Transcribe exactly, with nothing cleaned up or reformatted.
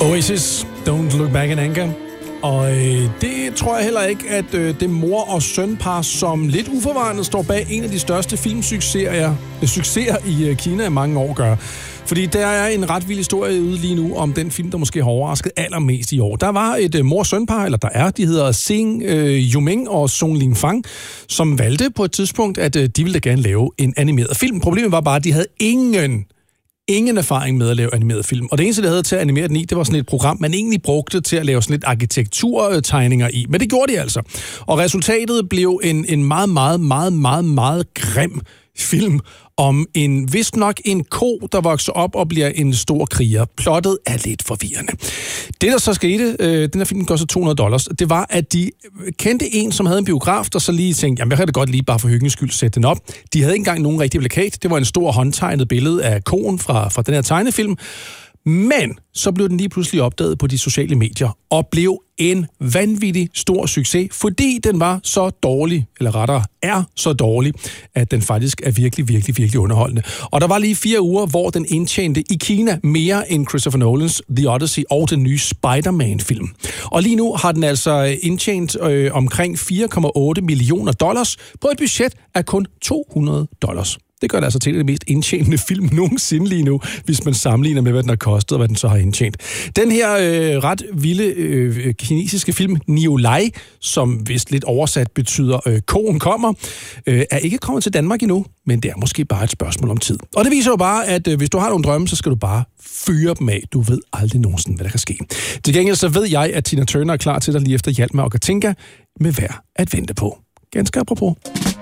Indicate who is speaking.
Speaker 1: Oasis, Don't Look Back in Anger. Og øh, det tror jeg heller ikke, at øh, det mor- og sønpar, som lidt uforvarende står bag en af de største filmsucceser øh, succeser i øh, Kina i mange år, gør. Fordi der er en ret vild historie ude lige nu om den film, der måske har overrasket allermest i år. Der var et øh, mor-sønpar, eller der er, de hedder Xing øh, Yuming og Song Lingfang, som valgte på et tidspunkt, at øh, de ville da gerne lave en animeret film. Problemet var bare, at de havde ingen... ingen erfaring med at lave animeret film. Og det eneste, der havde til at animere den i, det var sådan et program, man egentlig brugte til at lave sådan lidt arkitekturtegninger i. Men det gjorde de altså. Og resultatet blev en, en meget, meget, meget, meget, meget grim film om en, vist nok en ko, der vokser op og bliver en stor kriger. Plottet er lidt forvirrende. Det, der så skete, øh, den her film kostede to hundrede dollars, det var, at de kendte en, som havde en biograf, der så lige tænkte, jamen jeg kan da godt lige bare for hyggens skyld sætte den op. De havde ikke engang nogen rigtig plakat. Det var en stor håndtegnet billede af koen fra, fra den her tegnefilm. Men så blev den lige pludselig opdaget på de sociale medier og blev en vanvittig stor succes, fordi den var så dårlig, eller rettere er så dårlig, at den faktisk er virkelig, virkelig, virkelig underholdende. Og der var lige fire uger, hvor den indtjente i Kina mere end Christopher Nolans The Odyssey og den nye Spider-Man-film. Og lige nu har den altså indtjent øh, omkring fire komma otte millioner dollars på et budget af kun to hundrede dollars. Det gør det altså til en af de mest indtjenende film nogensinde lige nu, hvis man sammenligner med, hvad den har kostet og hvad den så har indtjent. Den her øh, ret vilde øh, kinesiske film, Niulai, som vist lidt oversat betyder øh, koen kommer, øh, er ikke kommet til Danmark endnu, men det er måske bare et spørgsmål om tid. Og det viser jo bare, at øh, hvis du har nogle drømme, så skal du bare fyre dem af. Du ved aldrig nogensinde, hvad der kan ske. Til gengæld så ved jeg, at Tina Turner er klar til dig lige efter Hjalmar og Katinka med hver at vente på. Ganske apropos.